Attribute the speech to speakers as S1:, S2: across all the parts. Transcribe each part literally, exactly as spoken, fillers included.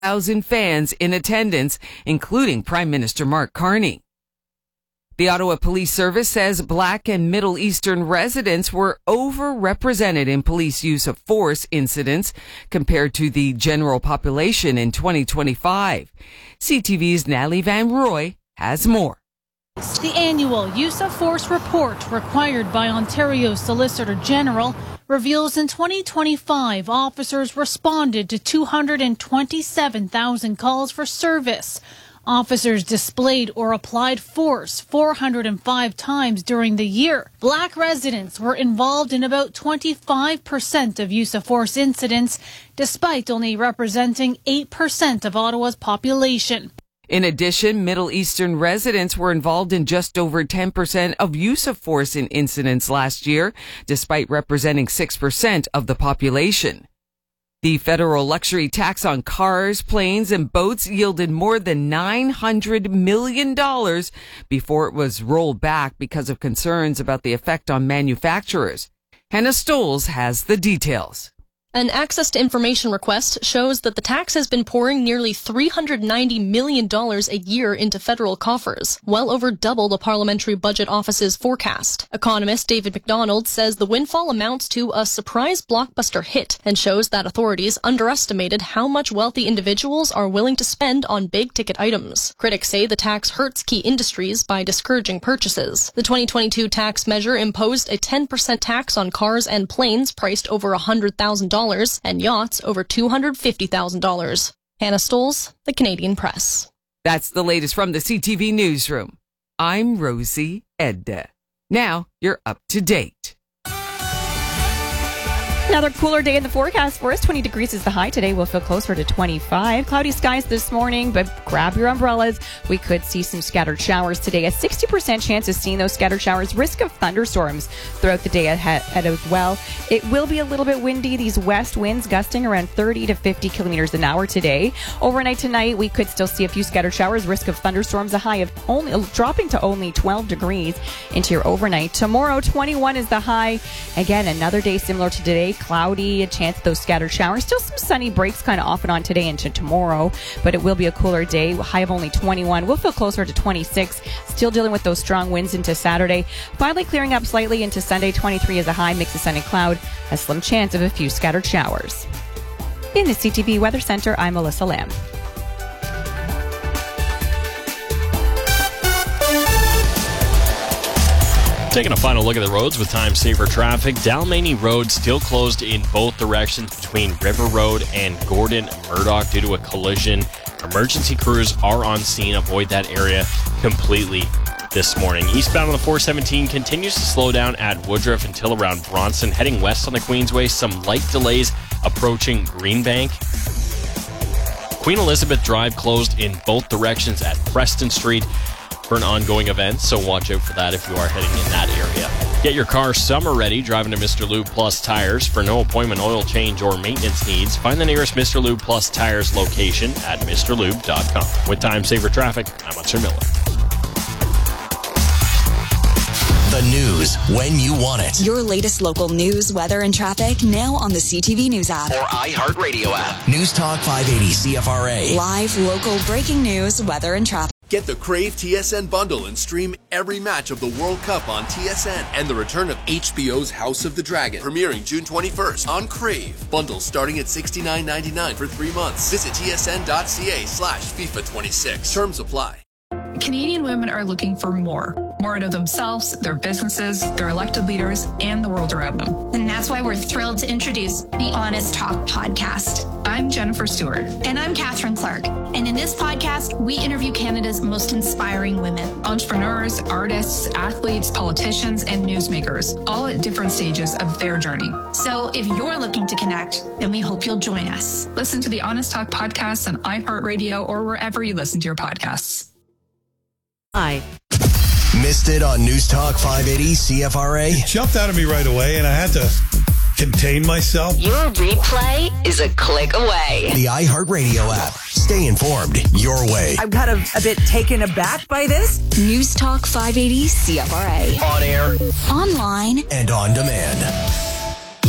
S1: thousand fans in attendance, including Prime Minister Mark Carney. The Ottawa Police Service says Black and Middle Eastern residents were overrepresented in police use of force incidents compared to the general population in twenty twenty-five. C T V's Natalie Van Roy has more.
S2: The annual use of force report required by Ontario Solicitor General reveals in twenty twenty-five, officers responded to two hundred twenty-seven thousand calls for service. Officers displayed or applied force four hundred five times during the year. Black residents were involved in about twenty-five percent of use of force incidents, despite only representing eight percent of Ottawa's population.
S1: In addition, Middle Eastern residents were involved in just over ten percent of use of force in incidents last year, despite representing six percent of the population. The federal luxury tax on cars, planes, and boats yielded more than nine hundred million dollars before it was rolled back because of concerns about the effect on manufacturers. Hannah Stoles has the details.
S3: An access to information request shows that the tax has been pouring nearly three hundred ninety million dollars a year into federal coffers, well over double the Parliamentary Budget Office's forecast. Economist David McDonald says the windfall amounts to a surprise blockbuster hit and shows that authorities underestimated how much wealthy individuals are willing to spend on big-ticket items. Critics say the tax hurts key industries by discouraging purchases. The twenty twenty-two tax measure imposed a ten percent tax on cars and planes priced over one hundred thousand dollars and yachts over two hundred fifty thousand dollars. Hannah Stoles, The Canadian Press.
S1: That's the latest from the C T V Newsroom. I'm Rosie Edda. Now you're up to date.
S4: Another cooler day in the forecast for us. twenty degrees is the high. Today we'll feel closer to twenty-five. Cloudy skies this morning, but grab your umbrellas. We could see some scattered showers today. A sixty percent chance of seeing those scattered showers. Risk of thunderstorms throughout the day ahead as well. It will be a little bit windy. These west winds gusting around thirty to fifty kilometers an hour today. Overnight tonight, we could still see a few scattered showers. Risk of thunderstorms, a high of only dropping to only twelve degrees into your overnight. Tomorrow, twenty-one is the high. Again, another day similar to today. Cloudy, a chance of those scattered showers. Still some sunny breaks kind of off and on today into tomorrow, but it will be a cooler day. High of only twenty-one. We'll feel closer to twenty-six. Still dealing with those strong winds into Saturday. Finally clearing up slightly into Sunday. twenty-three is a high. Mix of sun and cloud. A slim chance of a few scattered showers. In the C T V Weather Center, I'm Melissa Lamb.
S5: Taking a final look at the roads with time-saver traffic. Dalmany Road still closed in both directions between River Road and Gordon Murdoch due to a collision. Emergency crews are on scene. Avoid that area completely this morning. Eastbound on the four seventeen continues to slow down at Woodruff until around Bronson. Heading west on the Queensway, some light delays approaching Greenbank. Queen Elizabeth Drive closed in both directions at Preston Street for an ongoing event, so watch out for that if you are heading in that area. Get your car summer ready driving to Mister Lube Plus Tires. For no appointment oil change or maintenance needs, find the nearest Mister Lube Plus Tires location at Mr Lube dot com. With time saver traffic, I'm Hunter Miller.
S6: The news when you want it.
S7: Your latest local news, weather, and traffic now on the C T V News app
S6: or iHeartRadio app. News Talk five eighty C F R A.
S7: Live local breaking news, weather, and traffic.
S8: Get the Crave T S N bundle and stream every match of the World Cup on T S N. And the return of H B O's House of the Dragon, premiering June twenty-first on Crave. Bundles starting at sixty-nine ninety-nine for three months. Visit tsn.ca slash FIFA twenty-six. Terms apply.
S9: Canadian women are looking for more. More out of themselves, their businesses, their elected leaders, and the world around them.
S10: And that's why we're thrilled to introduce the Honest Talk podcast.
S9: I'm Jennifer Stewart.
S10: And I'm Catherine Clark. And in this podcast, we interview Canada's most inspiring women.
S9: Entrepreneurs, artists, athletes, politicians, and newsmakers, all at different stages of their journey.
S10: So if you're looking to connect, then we hope you'll join us.
S9: Listen to the Honest Talk podcast on iHeartRadio or wherever you listen to your podcasts.
S4: Hi.
S6: Missed it on News Talk five eighty C F R A?
S11: It jumped out of me right away, and I had to contain myself.
S12: Your replay is a click away.
S6: The iHeartRadio app. Stay informed your way.
S13: I'm kind of a bit taken aback by this.
S7: News Talk five eighty C F R A.
S6: On air,
S7: online,
S6: and on demand.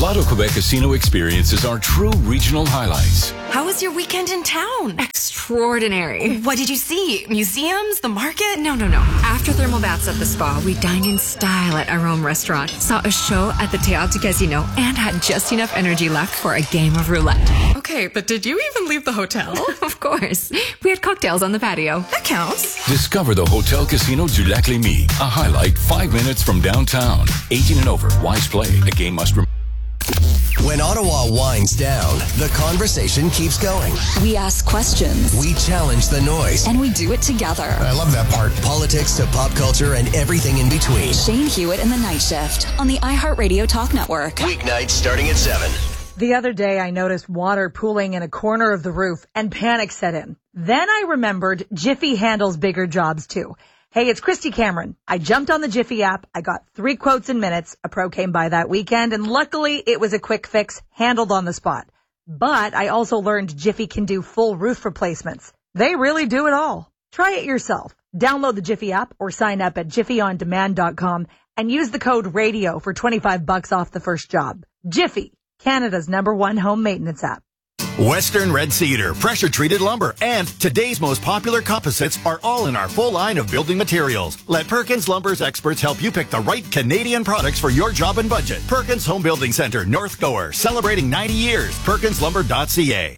S14: Lotto Quebec Casino experiences are true regional highlights.
S15: How was your weekend in town? Extraordinary. What did you see? Museums? The market? No, no, no. After thermal baths at the spa, we dined in style at our own restaurant, saw a show at the Théâtre Casino, and had just enough energy left for a game of roulette.
S16: Okay, but did you even leave the hotel?
S15: Of course. We had cocktails on the patio.
S16: That counts.
S14: Discover the Hotel Casino du Lac Lémy, a highlight five minutes from downtown. eighteen and over. Wise play. A game must remain.
S6: When Ottawa winds down, the conversation keeps going.
S7: We ask questions.
S6: We challenge the noise.
S7: And we do it together.
S6: I love that part. Politics to pop culture and everything in between.
S7: Shane Hewitt and the Night Shift on the iHeartRadio Talk Network.
S6: Weeknights starting at seven.
S13: The other day, I noticed water pooling in a corner of the roof and panic set in. Then I remembered Jiffy handles bigger jobs too. Hey, it's Christy Cameron. I jumped on the Jiffy app. I got three quotes in minutes. A pro came by that weekend, and luckily it was a quick fix, handled on the spot. But I also learned Jiffy can do full roof replacements. They really do it all. Try it yourself. Download the Jiffy app or sign up at jiffy on demand dot com and use the code RADIO for twenty-five bucks off the first job. Jiffy, Canada's number one home maintenance app.
S17: Western Red Cedar, pressure-treated lumber, and today's most popular composites are all in our full line of building materials. Let Perkins Lumber's experts help you pick the right Canadian products for your job and budget. Perkins Home Building Center, North Gower, celebrating ninety years. perkins lumber dot c a.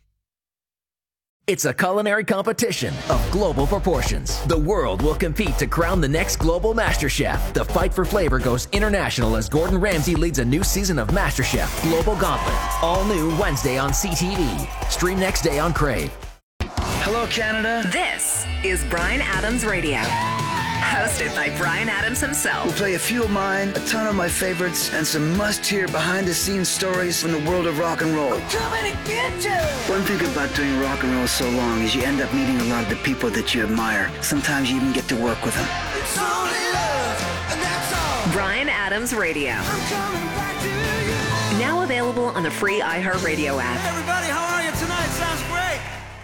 S18: It's a culinary competition of global proportions. The world will compete to crown the next global master chef. The fight for flavor goes international as Gordon Ramsay leads a new season of MasterChef Global Gauntlet. All new Wednesday on C T V. Stream next day on Crave.
S19: Hello, Canada.
S12: This is Bryan Adams Radio. Hosted by Bryan Adams himself.
S19: We'll play a few of mine, a ton of my favorites, and some must-hear behind-the-scenes stories from the world of rock and roll.
S20: I'm coming to get you!
S19: One thing about doing rock and roll so long is you end up meeting a lot of the people that you admire. Sometimes you even get to work with them.
S20: It's only love, and that's all.
S12: Bryan Adams Radio.
S20: I'm coming back to you.
S12: Now available on the free iHeartRadio app.
S20: Hey everybody, how are you tonight? Sounds great.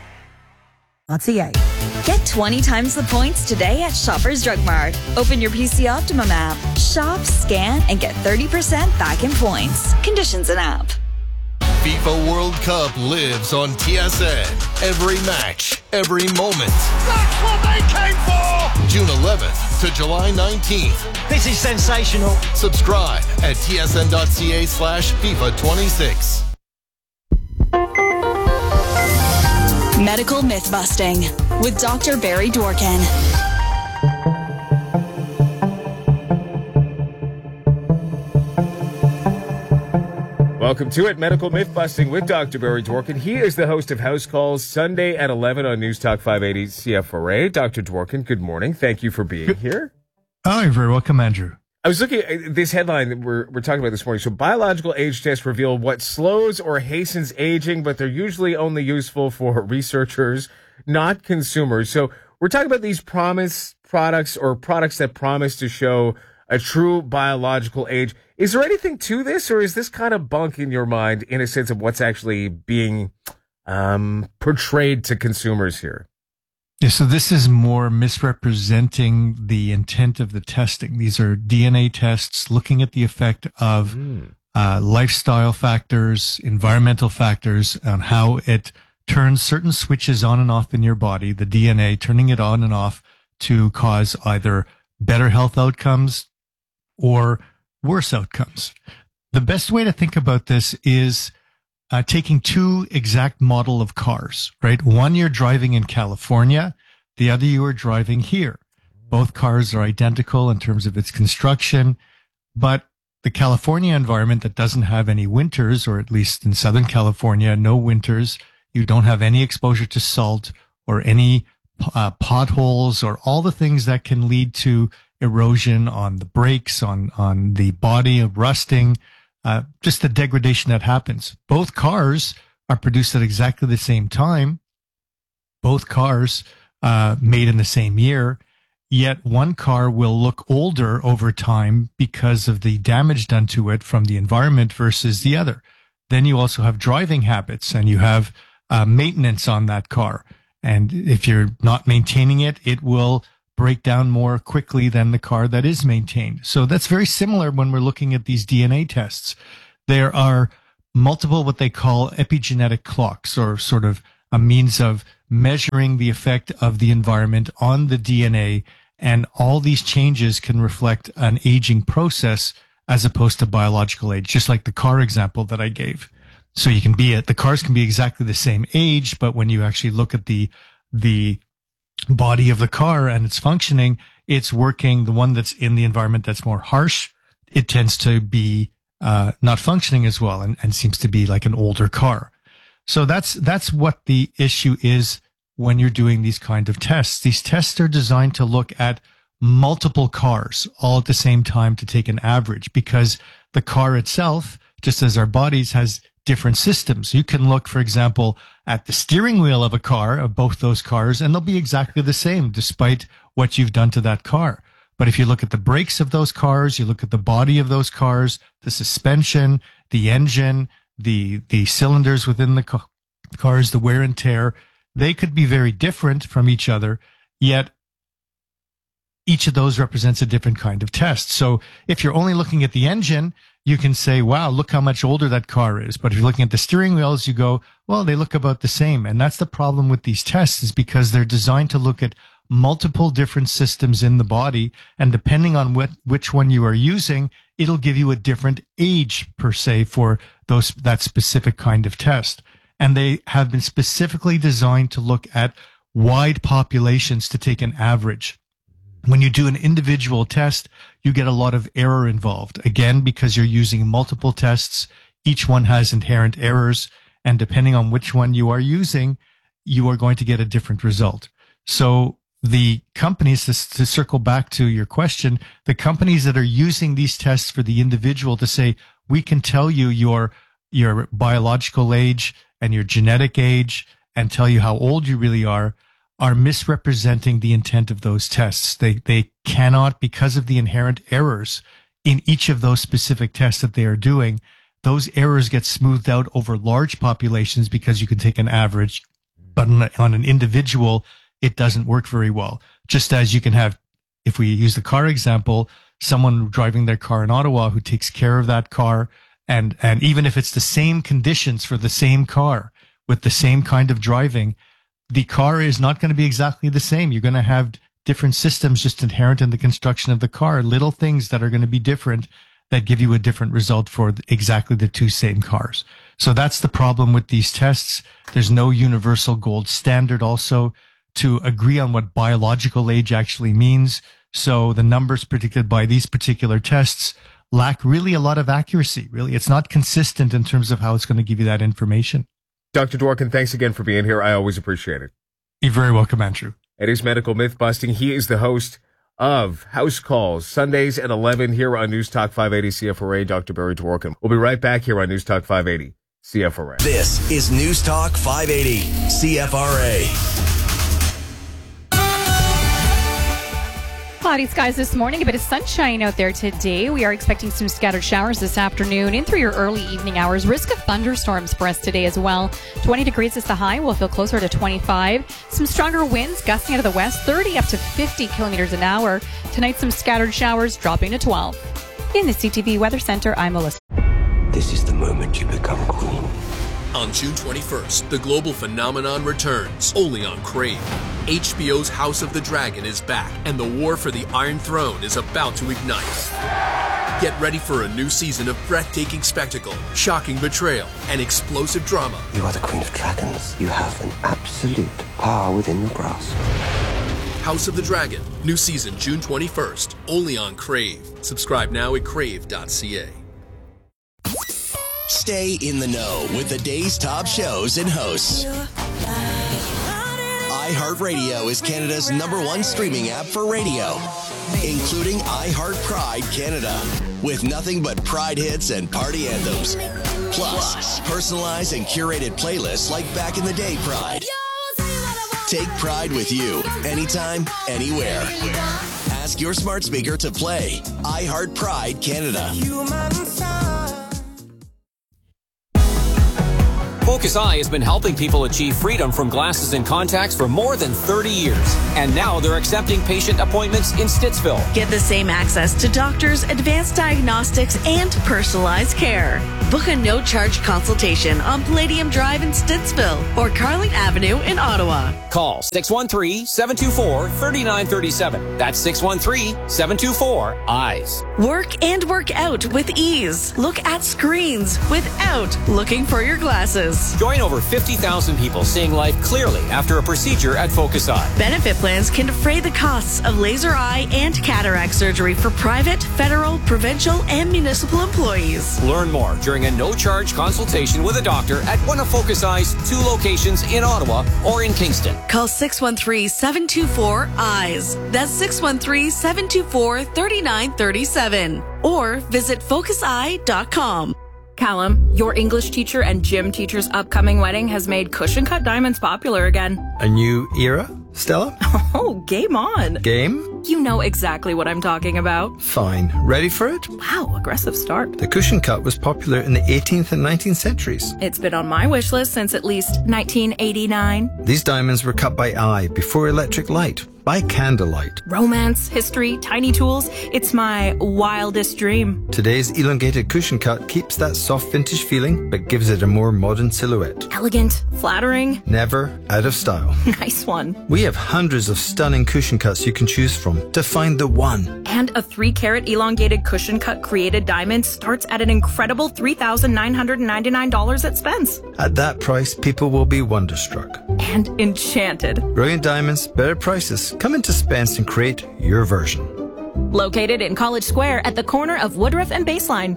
S13: .ca.
S7: Get twenty times the points today at Shoppers Drug Mart. Open your P C Optimum app. Shop, scan, and get thirty percent back in points. Conditions and app.
S8: FIFA World Cup lives on T S N. Every match, every moment.
S20: That's what they came for!
S8: June eleventh to July nineteenth.
S20: This is sensational.
S8: Subscribe at tsn.ca slash FIFA 26.
S7: Medical Myth-Busting with Doctor Barry Dworkin.
S21: Welcome to it, Medical Myth-Busting with Doctor Barry Dworkin. He is the host of House Calls Sunday at eleven on News Talk five eighty C F R A. Doctor Dworkin, good morning. Thank you for being here.
S11: Oh, you're very welcome, Andrew.
S21: I was looking at this headline that we're, we're talking about this morning. So biological age tests reveal what slows or hastens aging, but they're usually only useful for researchers, not consumers. So we're talking about these promise products or products that promise to show a true biological age. Is there anything to this, or is this kind of bunk in your mind in a sense of what's actually being um, portrayed to consumers here?
S11: Yeah, so this is more misrepresenting the intent of the testing. These are D N A tests looking at the effect of mm. uh, lifestyle factors, environmental factors, on how it turns certain switches on and off in your body, the D N A, turning it on and off to cause either better health outcomes or worse outcomes. The best way to think about this is Uh, taking two exact model of cars, right? One you're driving in California, the other you are driving here. Both cars are identical in terms of its construction, but the California environment that doesn't have any winters, or at least in Southern California, no winters, you don't have any exposure to salt or any uh, potholes or all the things that can lead to erosion on the brakes, on, on the body, of rusting. Uh, just the degradation that happens. Both cars are produced at exactly the same time. Both cars uh, made in the same year. Yet one car will look older over time because of the damage done to it from the environment versus the other. Then you also have driving habits, and you have uh, maintenance on that car. And if you're not maintaining it, it will break down more quickly than the car that is maintained. So that's very similar when we're looking at these D N A tests. there are multiple what they call epigenetic clocks, or sort of a means of measuring the effect of the environment on the D N A. And all these changes can reflect an aging process as opposed to biological age, just like the car example that I gave. So you can be at, the cars can be exactly the same age, but when you actually look at the, the body of the car and its functioning, it's working. The one that's in the environment that's more harsh, it tends to be, uh, not functioning as well, and, and seems to be like an older car. So that's, that's what the issue is when you're doing these kind of tests. These tests are designed to look at multiple cars all at the same time to take an average, because the car itself, just as our bodies, has different systems. You can look, for example, at the steering wheel of a car, of both those cars, and they'll be exactly the same despite what you've done to that car. But if you look at the brakes of those cars, you look at the body of those cars, the suspension, the engine, the, the cylinders within the ca- cars, the wear and tear, they could be very different from each other, yet each of those represents a different kind of test. So if you're only looking at the engine, you can say, wow, look how much older that car is. But if you're looking at the steering wheels, you go, well, they look about the same. And that's the problem with these tests, is because they're designed to look at multiple different systems in the body. And depending on what, which one you are using, it'll give you a different age per se for those, that specific kind of test. And they have been specifically designed to look at wide populations to take an average. When you do an individual test, you get a lot of error involved. Again, because you're using multiple tests, each one has inherent errors. And depending on which one you are using, you are going to get a different result. So the companies, to, to circle back to your question, the companies that are using these tests for the individual to say, we can tell you your, your biological age and your genetic age and tell you how old you really are, are misrepresenting the intent of those tests. They, they cannot, because of the inherent errors in each of those specific tests that they are doing, those errors get smoothed out over large populations because you can take an average, but on, a, on an individual, it doesn't work very well. Just as you can have, if we use the car example, someone driving their car in Ottawa who takes care of that car, and, and even if it's the same conditions for the same car with the same kind of driving, the car is not going to be exactly the same. You're going to have different systems just inherent in the construction of the car, little things that are going to be different that give you a different result for exactly the two same cars. So that's the problem with these tests. There's no universal gold standard also to agree on what biological age actually means. So the numbers predicted by these particular tests lack really a lot of accuracy. Really, it's not consistent in terms of how it's going to give you that information.
S21: Doctor Dworkin, thanks again for being here. I always appreciate it.
S11: You're very welcome, Andrew.
S21: It is Medical Myth Busting. He is the host of House Calls, Sundays at eleven here on News Talk five eighty C F R A. Doctor Barry Dworkin. We'll be right back here on News Talk five eighty C F R A.
S6: This is News Talk five eighty C F R A.
S4: Cloudy skies this morning, a bit of sunshine out there today. We are expecting some scattered showers this afternoon in through your early evening hours. Risk of thunderstorms for us today as well. twenty degrees is the high. We'll feel closer to twenty-five. Some stronger winds gusting out of the west, thirty up to fifty kilometers an hour. Tonight, some scattered showers dropping to twelve. In the C T V Weather Center, I'm Melissa.
S6: This is the moment you become queen.
S8: On June twenty-first, the global phenomenon returns, only on Crave. H B O's House of the Dragon is back, and the war for the Iron Throne is about to ignite. Get ready for a new season of breathtaking spectacle, shocking betrayal, and explosive drama.
S6: You are the Queen of Dragons. You have an absolute power within your grasp.
S8: House of the Dragon, new season June twenty-first, only on Crave. Subscribe now at crave dot c a.
S6: Stay in the know with the day's top shows and hosts. iHeartRadio is Canada's number one streaming app for radio, including iHeart Pride Canada, with nothing but Pride hits and party anthems. Plus, personalized and curated playlists like Back in the Day Pride. Take Pride with you, anytime, anywhere. Ask your smart speaker to play iHeart Pride Canada.
S2: Focus Eye has been helping people achieve freedom from glasses and contacts for more than thirty years. And now they're accepting patient appointments in Stittsville.
S22: Get the same access to doctors, advanced diagnostics, and personalized care. Book a no-charge consultation on Palladium Drive in Stittsville or Carling Avenue in Ottawa.
S2: Call six one three, seven two four, three nine three seven. That's six one three, seven two four, eyes.
S22: Work and work out with ease. Look at screens without looking for your glasses.
S2: Join over fifty thousand people seeing life clearly after a procedure at Focus Eye.
S22: Benefit plans can defray the costs of laser eye and cataract surgery for private, federal, provincial, and municipal employees.
S2: Learn more during a no-charge consultation with a doctor at one of Focus Eye's two locations in Ottawa or in Kingston.
S22: Call six one three, seven two four, eyes. That's six one three, seven two four, three nine three seven. Or visit focus eye dot com.
S23: Callum, your English teacher and gym teacher's upcoming wedding has made cushion cut diamonds popular again.
S24: A new era, Stella?
S23: Oh, game on.
S24: Game?
S23: You know exactly what I'm talking about.
S24: Fine. Ready for it?
S23: Wow, aggressive start.
S24: The cushion cut was popular in the eighteenth and nineteenth centuries.
S23: It's been on my wish list since at least nineteen eighty-nine.
S24: These diamonds were cut by eye before electric light. By candlelight.
S23: Romance, history, tiny tools. It's my wildest dream.
S24: Today's elongated cushion cut keeps that soft vintage feeling, but gives it a more modern silhouette.
S23: Elegant, flattering.
S24: Never out of style.
S23: Nice one.
S24: We have hundreds of stunning cushion cuts you can choose from to find the one.
S23: And a three carat elongated cushion cut created diamond starts at an incredible three thousand nine hundred ninety-nine dollars at Spence.
S24: At that price, people will be wonderstruck.
S23: And enchanted.
S24: Brilliant diamonds, better prices. Come into Spence and create your version.
S23: Located in College Square at the corner of Woodruff and Baseline.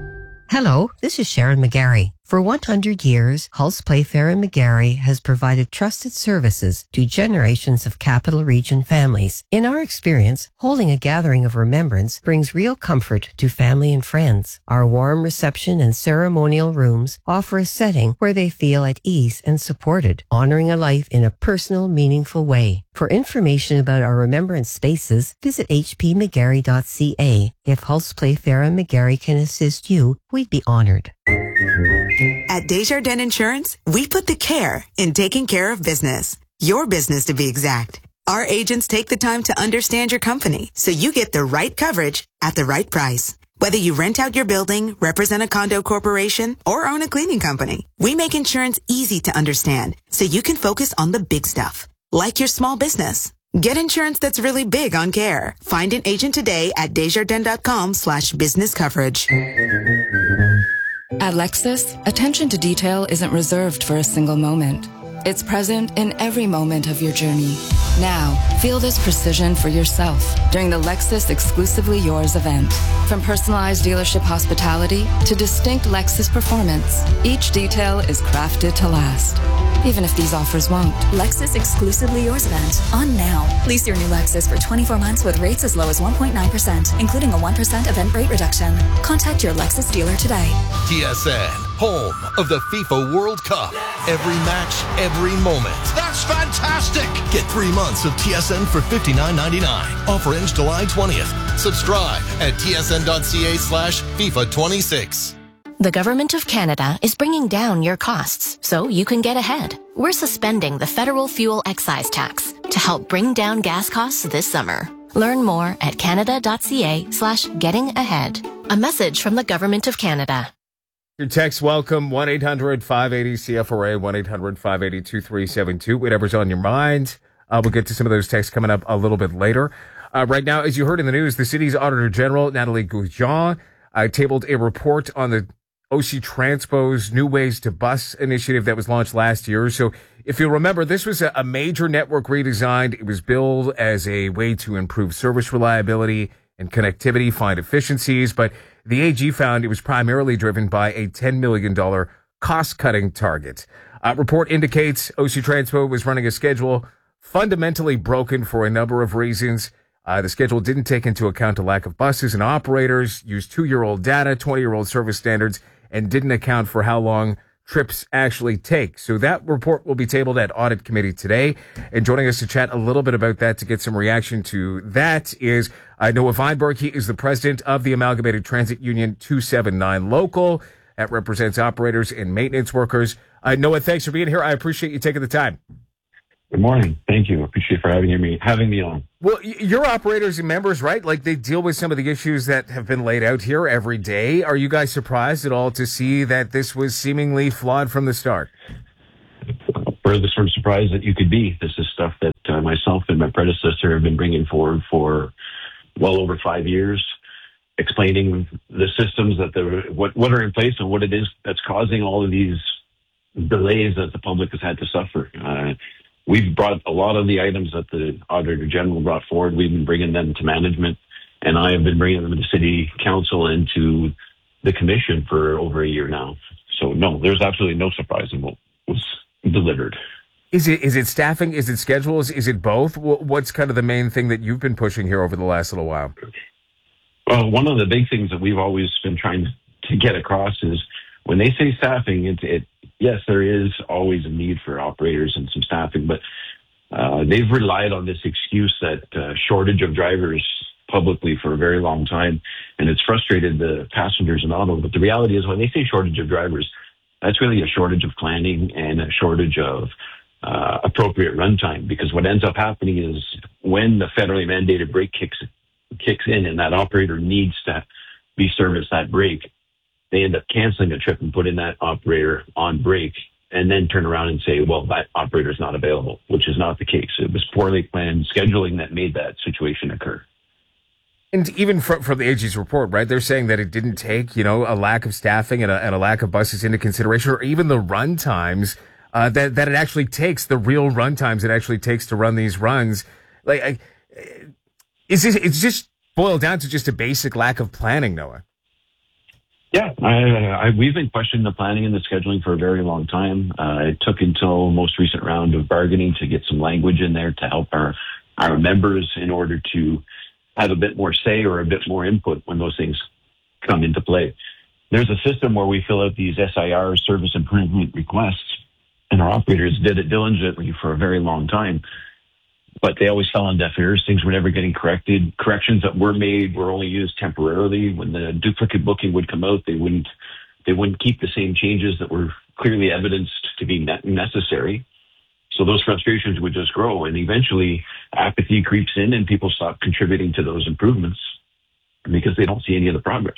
S25: Hello, this is Sharon McGarry. For one hundred years, Hulse Playfair and McGarry has provided trusted services to generations of Capital Region families. In our experience, holding a gathering of remembrance brings real comfort to family and friends. Our warm reception and ceremonial rooms offer a setting where they feel at ease and supported, honoring a life in a personal, meaningful way. For information about our remembrance spaces, visit h p mcgarry dot c a. If Hulse Playfair and McGarry can assist you, we'd be honored.
S26: At Desjardins Insurance, we put the care in taking care of business. Your business, to be exact. Our agents take the time to understand your company so you get the right coverage at the right price. Whether you rent out your building, represent a condo corporation, or own a cleaning company, we make insurance easy to understand so you can focus on the big stuff, like your small business. Get insurance that's really big on care. Find an agent today at desjardins.com slash business coverage.
S27: At Lexus, attention to detail isn't reserved for a single moment. It's present in every moment of your journey. Now, feel this precision for yourself during the Lexus Exclusively Yours event. From personalized dealership hospitality to distinct Lexus performance, each detail is crafted to last, even if these offers won't.
S28: Lexus Exclusively Yours event on now. Lease your new Lexus for twenty-four months with rates as low as one point nine percent, including a one percent event rate reduction. Contact your Lexus dealer today.
S29: T S N, home of the FIFA World Cup. Every match, every moment.
S20: That's fantastic!
S29: Get three months of T S N for fifty-nine ninety-nine. Offer ends July twentieth. Subscribe at tsn.ca slash FIFA 26.
S30: The Government of Canada is bringing down your costs so you can get ahead. We're suspending the federal fuel excise tax to help bring down gas costs this summer. Learn more at canada.ca slash getting ahead. A message from the Government of Canada.
S21: Your text welcome, one eight hundred five eighty C F R A, one eight hundred five eighty two three seven two, whatever's on your mind. Uh, we'll get to some of those texts coming up a little bit later. Uh, right now, as you heard in the news, the city's Auditor General, Natalie Goujon, uh, tabled a report on the O C Transpo's New Ways to Bus initiative that was launched last year. So if you remember, this was a, a major network redesign. It was billed as a way to improve service reliability and connectivity, find efficiencies. But the A G found it was primarily driven by a ten million dollars cost-cutting target. Uh, report indicates O C Transpo was running a schedule fundamentally broken for a number of reasons. Uh, the schedule didn't take into account a lack of buses and operators, used two-year-old data, twenty-year-old service standards, and didn't account for how long trips actually take. So that report will be tabled at Audit Committee today. And joining us to chat a little bit about that, to get some reaction to that, is uh, Noah Weinberg. He is the president of the Amalgamated Transit Union two seventy-nine Local. That represents operators and maintenance workers. Uh, Noah, thanks for being here. I appreciate you taking the time.
S1: Good morning. Thank you. Appreciate for having me having me on.
S21: Well, your operators and members, right? Like they deal with some of the issues that have been laid out here every day. Are you guys surprised at all to see that this was seemingly flawed from the start?
S1: We're the sort of surprise that you could be. This is stuff that uh, myself and my predecessor have been bringing forward for well over five years, explaining the systems that the what what are in place and what it is that's causing all of these delays that the public has had to suffer. Uh, We've brought a lot of the items that the Auditor General brought forward. We've been bringing them to management, and I have been bringing them to City Council and to the Commission for over a year now. So, no, there's absolutely no surprise in what was delivered.
S21: Is it is it staffing? Is it schedules? Is it both? What's kind of the main thing that you've been pushing here over the last little while?
S1: Well, one of the big things that we've always been trying to get across is when they say staffing, it, it yes, there is always a need for operators and some staffing, but uh, they've relied on this excuse that uh, shortage of drivers publicly for a very long time, and it's frustrated the passengers in Ottawa. But the reality is when they say shortage of drivers, that's really a shortage of planning and a shortage of uh, appropriate runtime, because what ends up happening is when the federally mandated break kicks kicks in and that operator needs to be serviced that break, they end up canceling a trip and putting that operator on break and then turn around and say, well, that operator is not available, which is not the case. It was poorly planned scheduling that made that situation occur.
S21: And even from, from the A G's report, right, they're saying that it didn't take, you know, a lack of staffing and a, and a lack of buses into consideration, or even the run times, uh, that, that it actually takes, the real run times it actually takes to run these runs. Like, I, is this, it's just boiled down to just a basic lack of planning, Noah?
S1: Yeah, I, I, we've been questioning the planning and the scheduling for a very long time. Uh, it took until most recent round of bargaining to get some language in there to help our, our members in order to have a bit more say or a bit more input when those things come into play. There's a system where we fill out these S I R, service improvement requests, and our operators did it diligently for a very long time. But they always fell on deaf ears. Things were never getting corrected. Corrections that were made were only used temporarily. When the duplicate booking would come out, they wouldn't they wouldn't keep the same changes that were clearly evidenced to be necessary. So those frustrations would just grow, and eventually apathy creeps in and people stop contributing to those improvements because they don't see any of the progress.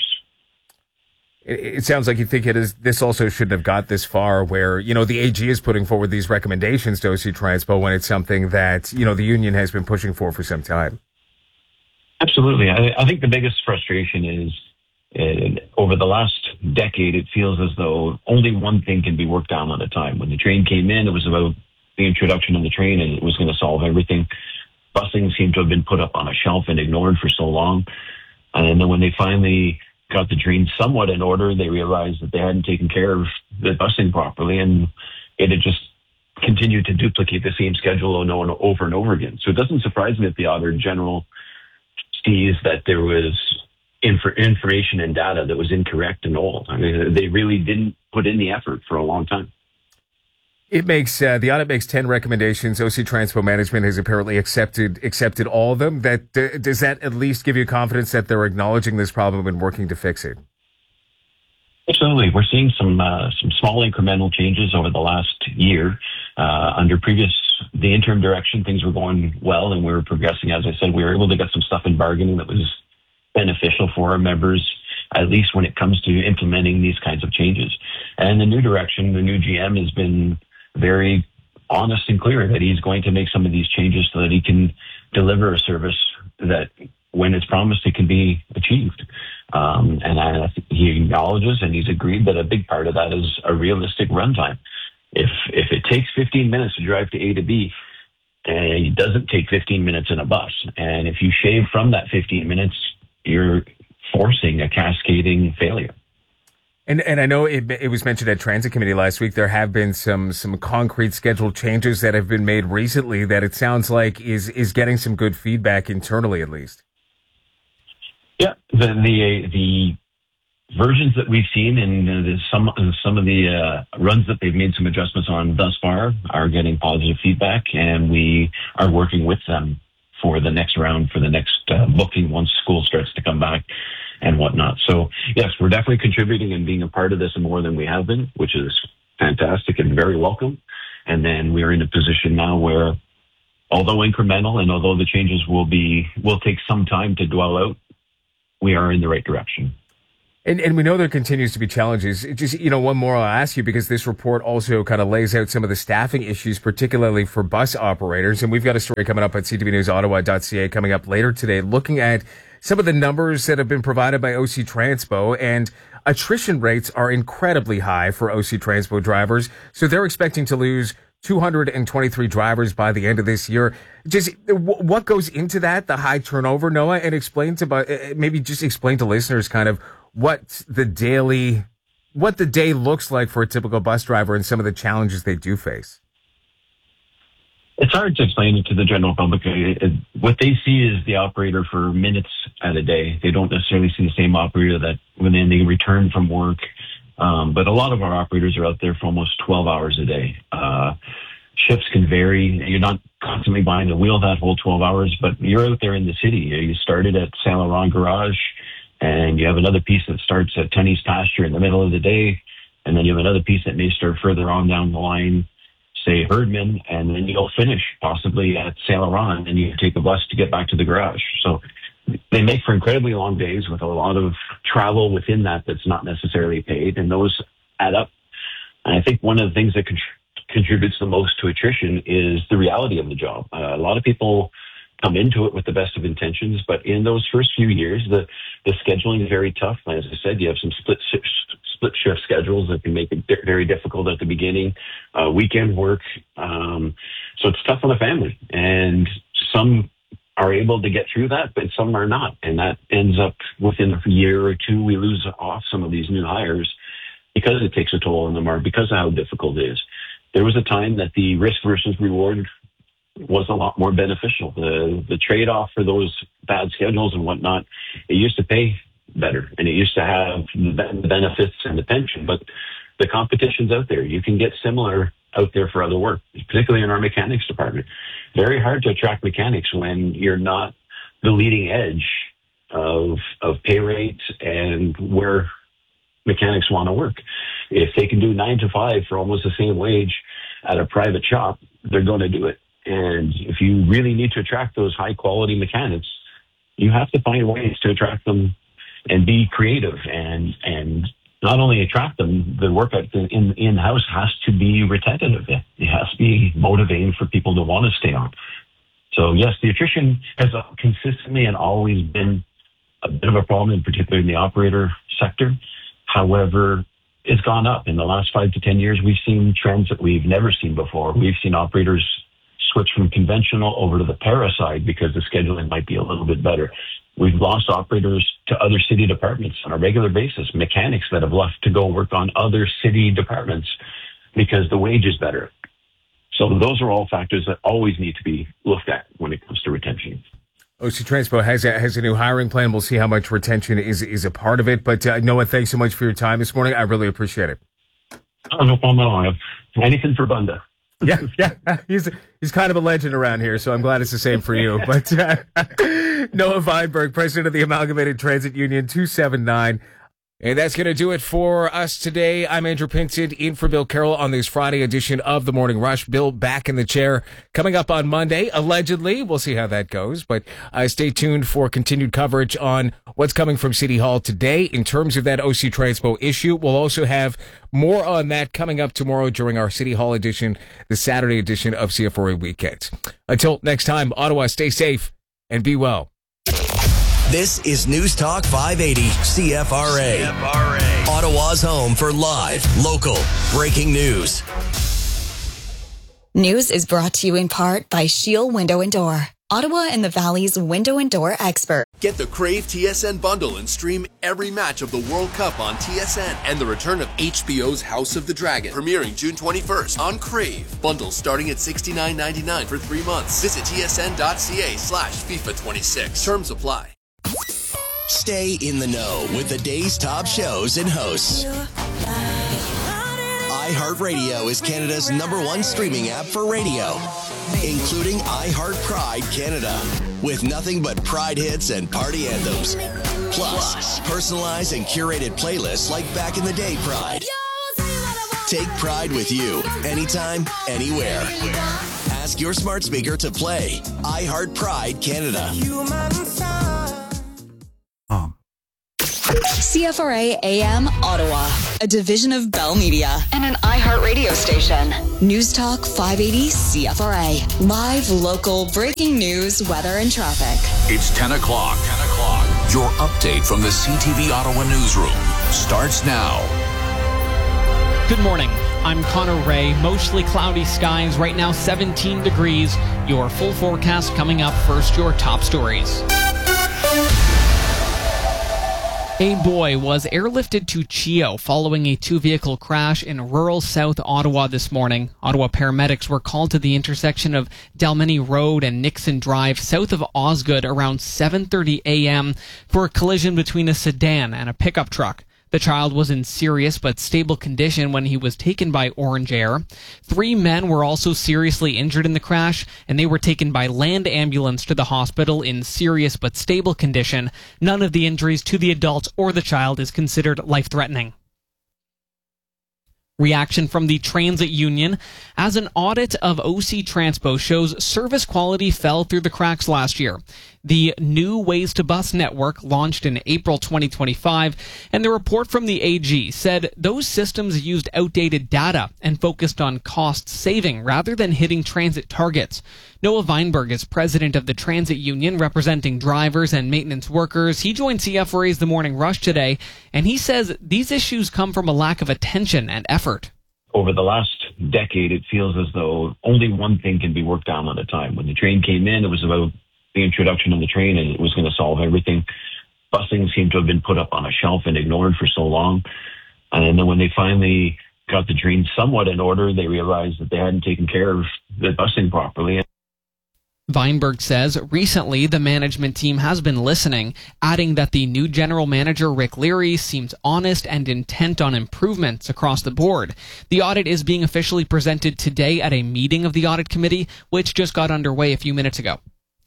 S21: It sounds like you think it is. This also shouldn't have got this far where, you know, the A G is putting forward these recommendations to O C Transpo when it's something that, you know, the union has been pushing for for some time.
S1: Absolutely. I, I think the biggest frustration is uh, over the last decade, it feels as though only one thing can be worked on at a time. When the train came in, it was about the introduction of the train and it was going to solve everything. Busing seemed to have been put up on a shelf and ignored for so long. And then when they finally got the train somewhat in order, they realized that they hadn't taken care of the busing properly, and it had just continued to duplicate the same schedule over and over again. So it doesn't surprise me that the Auditor General sees that there was inf- information and data that was incorrect and old. I mean, they really didn't put in the effort for a long time.
S21: It makes uh, the audit makes ten recommendations. O C Transpo Management has apparently accepted accepted all of them. That uh, does that at least give you confidence that they're acknowledging this problem and working to fix it?
S1: Absolutely, we're seeing some uh, some small incremental changes over the last year. Uh, under previous the interim direction, things were going well and we were progressing. As I said, we were able to get some stuff in bargaining that was beneficial for our members, at least when it comes to implementing these kinds of changes. And the new direction, the new G M has been very honest and clear that he's going to make some of these changes so that he can deliver a service that when it's promised, it can be achieved. Um, and I, he acknowledges and he's agreed that a big part of that is a realistic runtime. If, if it takes fifteen minutes to drive to A to B, and it doesn't take fifteen minutes in a bus, and if you shave from that fifteen minutes, you're forcing a cascading failure.
S21: And and I know it, it was mentioned at Transit Committee last week, there have been some some concrete schedule changes that have been made recently that it sounds like is is getting some good feedback internally, at least.
S1: Yeah, the the, the versions that we've seen and the, some some of the uh, runs that they've made some adjustments on thus far are getting positive feedback, and we are working with them for the next round, for the next uh, booking once school starts to come back and whatnot. So yes, we're definitely contributing and being a part of this more than we have been, which is fantastic and very welcome. And then we're in a position now where, although incremental and although the changes will be will take some time to dwell out, we are in the right direction.
S21: And and we know there continues to be challenges. It just, you know, one more I'll ask you, because this report also kind of lays out some of the staffing issues, particularly for bus operators. And we've got a story coming up at c t v news ottawa dot c a coming up later today, looking at some of the numbers that have been provided by O C Transpo, and attrition rates are incredibly high for O C Transpo drivers. So they're expecting to lose two hundred twenty-three drivers by the end of this year. Just what goes into that, the high turnover, Noah, and explain to, maybe just explain to listeners kind of what the daily, what the day looks like for a typical bus driver and some of the challenges they do face.
S1: It's hard to explain it to the general public. It, it, what they see is the operator for minutes at a day. They don't necessarily see the same operator that when they return from work. Um, but a lot of our operators are out there for almost twelve hours a day. Uh, shifts can vary. You're not constantly behind the wheel that whole twelve hours, but you're out there in the city. You started at Saint Laurent Garage, and you have another piece that starts at Tunney's Pasture in the middle of the day, and then you have another piece that may start further on down the line, say Herdman, and then you'll finish possibly at Saint Laurent, and you take a bus to get back to the garage. So they make for incredibly long days with a lot of travel within that that's not necessarily paid, and those add up. And I think one of the things that contr- contributes the most to attrition is the reality of the job. Uh, a lot of people come into it with the best of intentions, but in those first few years, the, the scheduling is very tough. As I said, you have some split split shift schedules that can make it di- very difficult at the beginning, uh, weekend work. Um, so it's tough on the family, and some are able to get through that, but some are not. And that ends up within a year or two, we lose off some of these new hires because it takes a toll on them, or because of how difficult it is. There was a time that the risk versus reward was a lot more beneficial. The the trade-off for those bad schedules and whatnot, it used to pay better, and it used to have the benefits and the pension, but the competition's out there. You can get similar out there for other work, particularly in our mechanics department. Very hard to attract mechanics when you're not the leading edge of of pay rates and where mechanics want to work. If they can do nine to five for almost the same wage at a private shop, they're going to do it. And if you really need to attract those high quality mechanics, you have to find ways to attract them and be creative, and and not only attract them, the work in in house has to be retentive. It has to be motivating for people to want to stay on. So yes, the attrition has consistently and always been a bit of a problem, in particular in the operator sector. However, it's gone up in the last five to ten years. We've seen trends that we've never seen before. We've seen operators switch from conventional over to the para side because the scheduling might be a little bit better. We've lost operators to other city departments on a regular basis, mechanics that have left to go work on other city departments because the wage is better. So those are all factors that always need to be looked at when it comes to retention.
S21: O C Transpo has a, has a new hiring plan. We'll see how much retention is is a part of it. But uh, Noah, thanks so much for your time this morning. I really appreciate it.
S1: Oh, no problem at all. I have anything for Bunda.
S21: Yeah, yeah, he's he's kind of a legend around here, so I'm glad it's the same for you. But uh, Noah Weinberg, president of the Amalgamated Transit Union, two seven nine. And that's going to do it for us today. I'm Andrew Pinson, in for Bill Carroll on this Friday edition of The Morning Rush. Bill back in the chair coming up on Monday, allegedly. We'll see how that goes. But uh, stay tuned for continued coverage on what's coming from City Hall today in terms of that O C Transpo issue. We'll also have more on that coming up tomorrow during our City Hall edition, the Saturday edition of C F R A Weekends. Until next time, Ottawa, stay safe and be well.
S6: This is News Talk five eighty C F R A. C F R A. Ottawa's home for live, local, breaking news.
S28: News is brought to you in part by Shield Window and Door, Ottawa and the Valley's window and door expert.
S8: Get the Crave T S N bundle and stream every match of the World Cup on T S N, and the return of H B O's House of the Dragon, premiering June twenty-first on Crave. Bundles starting at sixty-nine ninety-nine for three months. Visit tsn.ca slash FIFA twenty-six. Terms apply.
S6: Stay in the know with the day's top shows and hosts. iHeartRadio is Canada's number one streaming app for radio, including iHeart Pride Canada, with nothing but Pride hits and party anthems. Plus, personalized and curated playlists like Back in the Day Pride. Take pride with you, anytime, anywhere. Ask your smart speaker to play iHeart Pride Canada.
S7: C F R A A M Ottawa, a division of Bell Media and an iHeart radio station. News Talk five eighty C F R A. Live, local, breaking news, weather, and traffic.
S3: It's ten o'clock. ten o'clock. Your update from the C T V Ottawa newsroom starts now.
S5: Good morning. I'm Connor Ray. Mostly cloudy skies. Right now, seventeen degrees. Your full forecast coming up. First, your top stories. A boy was airlifted to Chio following a two-vehicle crash in rural South Ottawa this morning. Ottawa paramedics were called to the intersection of Dalmeny Road and Nixon Drive south of Osgood around seven thirty a.m. for a collision between a sedan and a pickup truck. The child was in serious but stable condition when he was taken by Orange Air. Three men were also seriously injured in the crash, and they were taken by land ambulance to the hospital in serious but stable condition. None of the injuries to the adults or the child is considered life-threatening. Reaction from the Transit Union as an audit of O C Transpo shows service quality fell through the cracks last year. The new Ways to Bus network launched in April twenty twenty-five, and the report from the A G said those systems used outdated data and focused on cost saving rather than hitting transit targets. Noah Weinberg is president of the Transit Union, representing drivers and maintenance workers. He joined C F R A's The Morning Rush today, and he says these issues come from a lack of attention and effort.
S1: Over the last decade, it feels as though only one thing can be worked on at a time. When the train came in, it was about the introduction of the train, and it was going to solve everything. Busing seemed to have been put up on a shelf and ignored for so long. And then when they finally got the train somewhat in order, they realized that they hadn't taken care of the busing properly.
S5: Weinberg says recently the management team has been listening, adding that the new general manager, Rick Leary, seems honest and intent on improvements across the board. The audit is being officially presented today at a meeting of the audit committee, which just got underway a few minutes ago.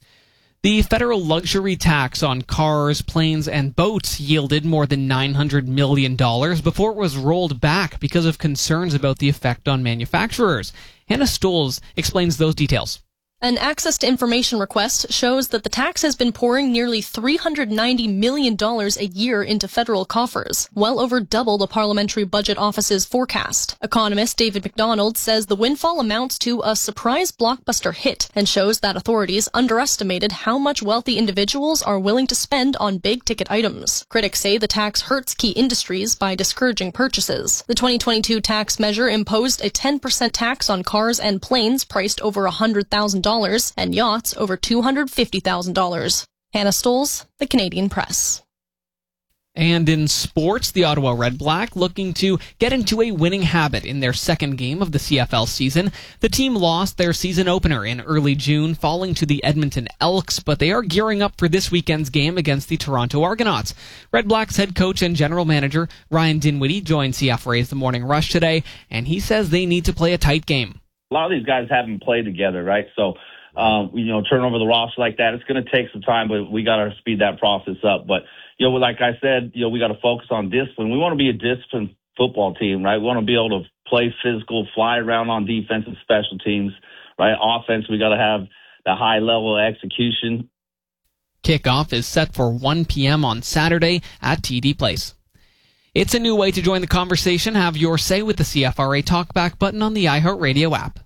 S5: The federal luxury tax on cars, planes, and boats yielded more than nine hundred million dollars before it was rolled back because of concerns about the effect on manufacturers. Hannah Stoles explains those details.
S9: An access to information request shows that the tax has been pouring nearly three hundred ninety million dollars a year into federal coffers, well over double the Parliamentary Budget Office's forecast. Economist David McDonald says the windfall amounts to a surprise blockbuster hit and shows that authorities underestimated how much wealthy individuals are willing to spend on big-ticket items. Critics say the tax hurts key industries by discouraging purchases. The twenty twenty-two tax measure imposed a ten percent tax on cars and planes priced over one hundred thousand dollars and yachts over two hundred fifty thousand dollars. Hannah Stoles, The Canadian Press.
S5: And in sports, the Ottawa Red Black looking to get into a winning habit in their second game of the C F L season. The team lost their season opener in early June, falling to the Edmonton Elks, but they are gearing up for this weekend's game against the Toronto Argonauts. Red Black's head coach and general manager Ryan Dinwiddie joined C F R A's The Morning Rush today, and he says they need to play a tight game.
S10: A lot of these guys haven't played together, right? So, um, you know, turn over the roster like that, it's going to take some time, but we got to speed that process up. But, you know, like I said, you know, we got to focus on discipline. We want to be a disciplined football team, right? We want to be able to play physical, fly around on defense and special teams, right? Offense, we got to have the high level of execution.
S5: Kickoff is set for one p.m. on Saturday at T D Place. It's a new way to join the conversation. Have your say with the C F R A Talkback button on the iHeartRadio app.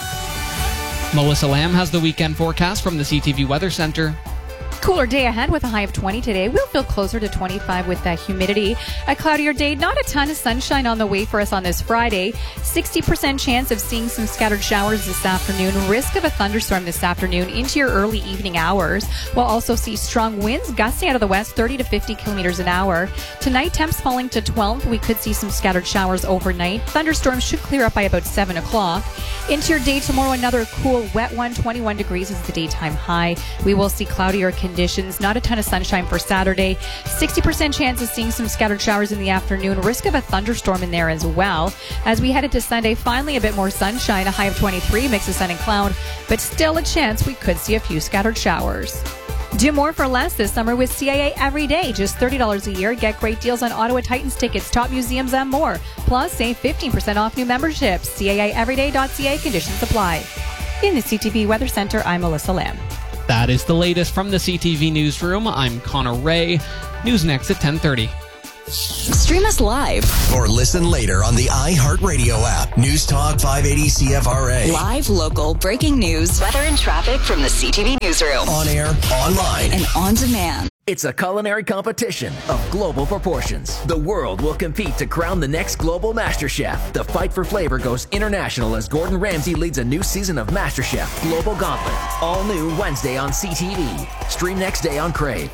S5: Melissa Lamb has the weekend forecast from the C T V Weather Center.
S4: Cooler day ahead with a high of twenty today. We'll feel closer to twenty-five with that humidity. A cloudier day, not a ton of sunshine on the way for us on this Friday. sixty percent chance of seeing some scattered showers this afternoon. Risk of a thunderstorm this afternoon into your early evening hours. We'll also see strong winds gusting out of the west, thirty to fifty kilometers an hour. Tonight, temps falling to twelve. We could see some scattered showers overnight. Thunderstorms should clear up by about seven o'clock. Into your day tomorrow, another cool, wet one. twenty-one degrees is the daytime high. We will see cloudier conditions. Not a ton of sunshine for Saturday. sixty percent chance of seeing some scattered showers in the afternoon. Risk of a thunderstorm in there as well. As we head into Sunday, finally a bit more sunshine. A high of twenty-three, mix of sun and cloud, but still a chance we could see a few scattered showers. Do more for less this summer with C I A Every Day. Just thirty dollars a year. Get great deals on Ottawa Titans tickets, top museums, and more. Plus, save fifteen percent off new memberships. C I A everyday dot C A. Conditions apply. In the C T V Weather Center, I'm Melissa Lamb.
S5: That is the latest from the C T V Newsroom. I'm Connor Ray. News next at ten thirty.
S7: Stream us live
S6: or listen later on the iHeartRadio app. News Talk five eighty C F R A.
S7: Live, local, breaking news, weather and traffic from the C T V Newsroom.
S6: On air, online,
S7: and on demand.
S2: It's a culinary competition of global proportions. The world will compete to crown the next global master chef. The fight for flavor goes international as Gordon Ramsay leads a new season of MasterChef Global Gauntlet. All new Wednesday on C T V. Stream next day on Crave.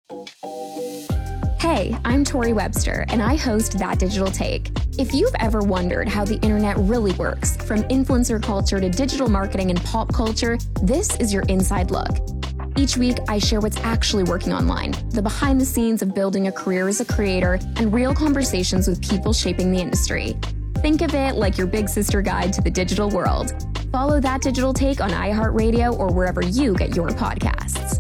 S11: Hey, I'm Tori Webster, and I host That Digital Take. If you've ever wondered how the internet really works, from influencer culture to digital marketing and pop culture, this is your inside look. Each week, I share what's actually working online, the behind the scenes of building a career as a creator, and real conversations with people shaping the industry. Think of it like your big sister guide to the digital world. Follow That Digital Take on iHeartRadio or wherever you get your podcasts.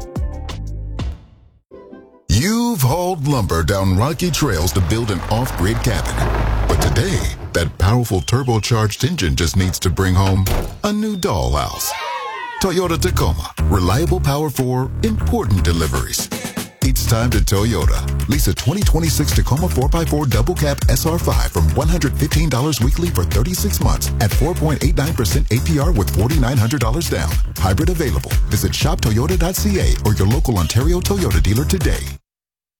S12: You've hauled lumber down rocky trails to build an off-grid cabin. But today, that powerful turbocharged engine just needs to bring home a new dollhouse. Toyota Tacoma. Reliable power for important deliveries. It's time to Toyota. Lease a twenty twenty-six Tacoma four by four double cab S R five from one hundred fifteen dollars weekly for thirty-six months at four point eight nine percent A P R with four thousand nine hundred dollars down. Hybrid available. Visit shop toyota dot C A or your local Ontario Toyota dealer today.